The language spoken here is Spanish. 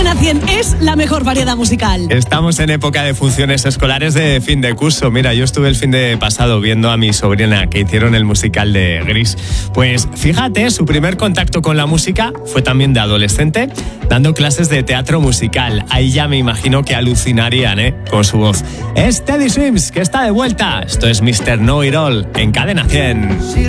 Cadena 100 es la mejor variedad musical. Estamos en época de funciones escolares de fin de curso. Mira, yo estuve el fin de pasado viendo a mi sobrina que hicieron el musical de Gris. Pues fíjate, su primer contacto con la música fue también de adolescente, dando clases de teatro musical. Ahí ya me imagino que alucinarían, con su voz. Es Teddy Swims, que está de vuelta. Esto es Mr. Know It All en Cadena 100.